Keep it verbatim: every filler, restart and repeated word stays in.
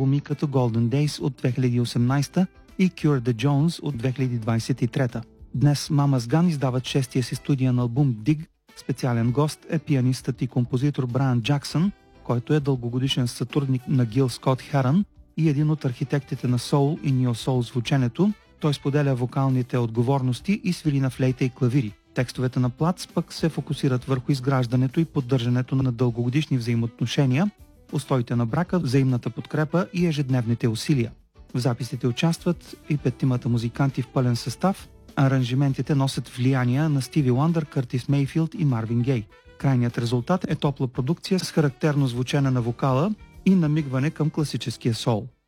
албуми като Golden Days от две хиляди и осемнадесета и Cure the Jones от две хиляди двадесет и трета. Днес Mama's Gun издават шестия си студиен албум Dig. Специален гост е пианистът и композитор Брайан Джаксън, който е дългогодишен сътрудник на Гил Скот Херън и един от архитектите на соул и нео-соул звученето. Той споделя вокалните отговорности и свири на флейта и клавири. Текстовете на Плац пък се фокусират върху изграждането и поддържането на дългогодишни взаимоотношения, устоите на брака, взаимната подкрепа и ежедневните усилия. В записите участват и петимата музиканти в пълен състав. Аранжиментите носят влияния на Стиви Уандър, Къртис Мейфилд и Марвин Гей. Крайният резултат е топла продукция с характерно звучене на вокала и намигване към класическия соул.